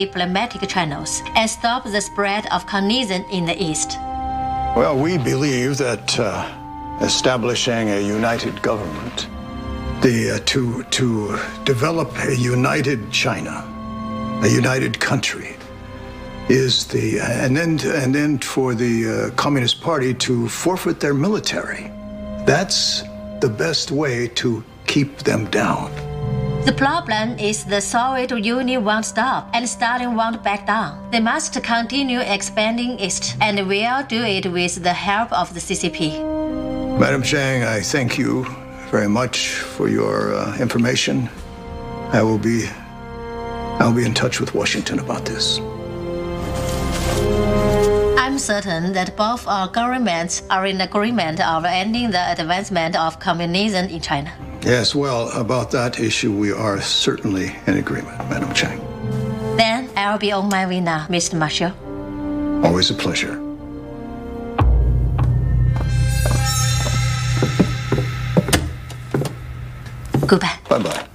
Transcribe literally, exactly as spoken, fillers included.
diplomatic channels and stop the spread of communism in the East. Well, we believe that uh, establishing a united government, the uh, to to develop a united China, a united country, is the and then and then for the uh, Communist Party to forfeit their military. That's the best way to keep them down. The problem is the Soviet Union won't stop and Stalin won't back down. They must continue expanding east and will do it with the help of the C C P. Madam Chang, I thank you very much for your uh, information. I will be I'll be in touch with Washington about this. I'm certain that both our governments are in agreement of ending the advancement of communism in China. Yes, well, about that issue, we are certainly in agreement, Madam Chang. Then I'll be on my way now, Mister Marshall. Always a pleasure. Goodbye. Bye-bye.